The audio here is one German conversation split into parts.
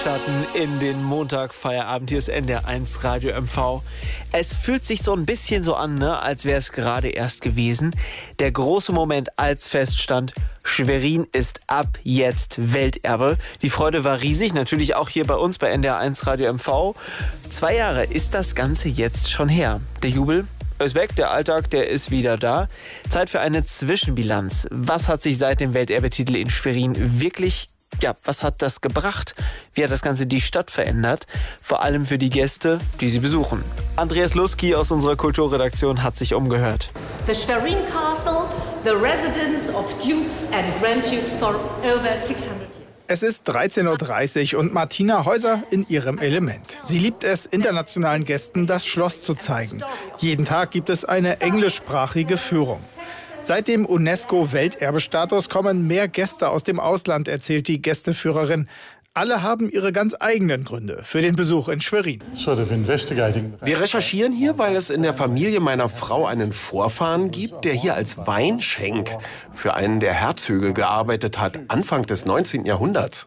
reinstarten in den Montag-Feierabend. Hier ist NDR1 Radio MV. Es fühlt sich so ein bisschen so an, ne, als wäre es gerade erst gewesen. Der große Moment, als feststand, Schwerin ist ab jetzt Welterbe. Die Freude war riesig, natürlich auch hier bei uns bei NDR1 Radio MV. 2 Jahre ist das Ganze jetzt schon her. Der Jubel ist weg, der Alltag, der ist wieder da. Zeit für eine Zwischenbilanz. Was hat sich seit dem Welterbetitel in Schwerin was hat das gebracht? Wie hat das Ganze die Stadt verändert? Vor allem für die Gäste, die sie besuchen. Andreas Luski aus unserer Kulturredaktion hat sich umgehört. The Schwerin Castle, the residence of dukes and grand dukes for over 600 years. Es ist 13.30 Uhr und Martina Häuser in ihrem Element. Sie liebt es, internationalen Gästen das Schloss zu zeigen. Jeden Tag gibt es eine englischsprachige Führung. Seit dem UNESCO-Welterbestatus kommen mehr Gäste aus dem Ausland, erzählt die Gästeführerin. Alle haben ihre ganz eigenen Gründe für den Besuch in Schwerin. Wir recherchieren hier, weil es in der Familie meiner Frau einen Vorfahren gibt, der hier als Weinschenk für einen der Herzöge gearbeitet hat, Anfang des 19. Jahrhunderts.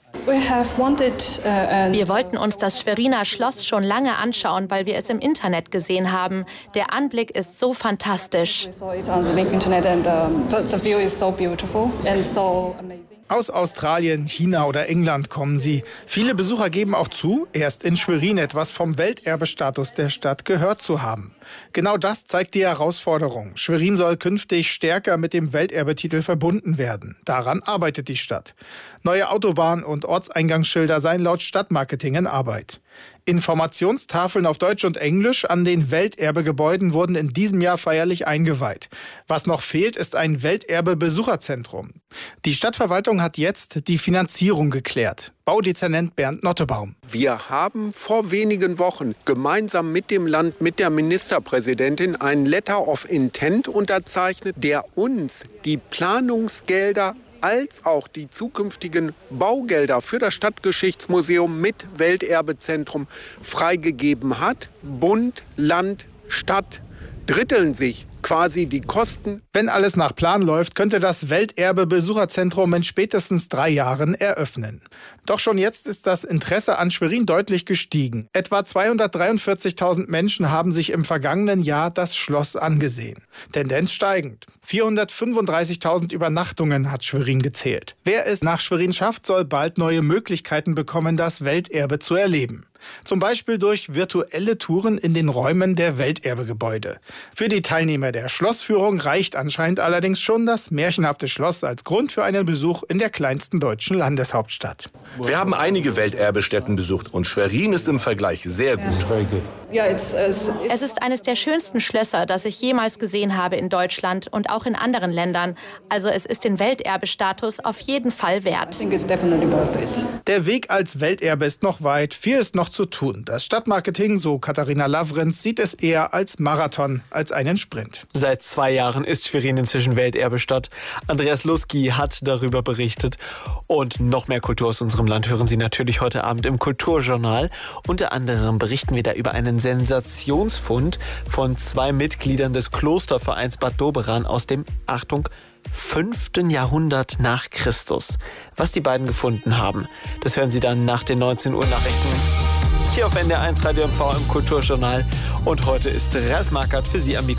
Wir wollten uns das Schweriner Schloss schon lange anschauen, weil wir es im Internet gesehen haben. Der Anblick ist so fantastisch. Aus Australien, China oder England kommen sie. Viele Besucher geben auch zu, erst in Schwerin etwas vom Welterbestatus der Stadt gehört zu haben. Genau das zeigt die Herausforderung. Schwerin soll künftig stärker mit dem Welterbetitel verbunden werden. Daran arbeitet die Stadt. Neue Autobahn- und Ortseingangsschilder seien laut Stadtmarketing in Arbeit. Informationstafeln auf Deutsch und Englisch an den Welterbegebäuden wurden in diesem Jahr feierlich eingeweiht. Was noch fehlt, ist ein Welterbe-Besucherzentrum. Die Stadtverwaltung hat jetzt die Finanzierung geklärt. Baudezernent Bernd Nottebaum. Wir haben vor wenigen Wochen gemeinsam mit dem Land, mit der Ministerpräsidentin, einen Letter of Intent unterzeichnet, der uns die Planungsgelder als auch die zukünftigen Baugelder für das Stadtgeschichtsmuseum mit Welterbezentrum freigegeben hat. Bund, Land, Stadt dritteln sich quasi die Kosten. Wenn alles nach Plan läuft, könnte das Welterbe-Besucherzentrum in spätestens 3 Jahren eröffnen. Doch schon jetzt ist das Interesse an Schwerin deutlich gestiegen. Etwa 243.000 Menschen haben sich im vergangenen Jahr das Schloss angesehen. Tendenz steigend. 435.000 Übernachtungen hat Schwerin gezählt. Wer es nach Schwerin schafft, soll bald neue Möglichkeiten bekommen, das Welterbe zu erleben. Zum Beispiel durch virtuelle Touren in den Räumen der Welterbegebäude. Für die Teilnehmer der Schlossführung reicht anscheinend allerdings schon das märchenhafte Schloss als Grund für einen Besuch in der kleinsten deutschen Landeshauptstadt. Wir haben einige Welterbestätten besucht und Schwerin ist im Vergleich sehr gut. Es ist eines der schönsten Schlösser, das ich jemals gesehen habe in Deutschland und auch in anderen Ländern. Also es ist den Welterbestatus auf jeden Fall wert. Der Weg als Welterbe ist noch weit, viel ist noch zu tun. Das Stadtmarketing, so Katharina Lavrenz, sieht es eher als Marathon als einen Sprint. Seit 2 Jahren ist Schwerin inzwischen Welterbestadt. Andreas Luski hat darüber berichtet. Und noch mehr Kultur aus unserem Land hören Sie natürlich heute Abend im Kulturjournal. Unter anderem berichten wir da über einen Sensationsfund von 2 Mitgliedern des Klostervereins Bad Doberan aus dem, Achtung, 5. Jahrhundert nach Christus. Was die beiden gefunden haben, das hören Sie dann nach den 19 Uhr Nachrichten hier auf NDR1 Radio MV im Kulturjournal. Und heute ist Ralf Markert für Sie am Mikrofon.